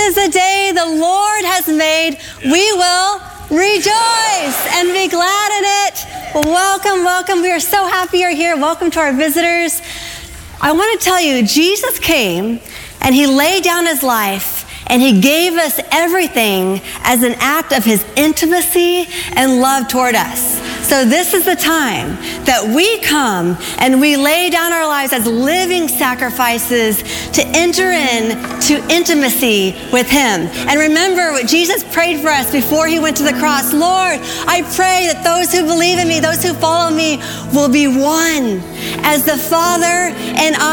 is the day the Lord has made. We will rejoice and be glad in it. Welcome, welcome. We are so happy you're here. Welcome to our visitors. I want to tell you, Jesus came and he laid down his life and he gave us everything as an act of his intimacy and love toward us. So this is the time that we come and we lay down our lives as living sacrifices to enter into intimacy with him. And remember what Jesus prayed for us before he went to the cross. Lord, I pray that those who believe in me, those who follow me, will be one as the Father and I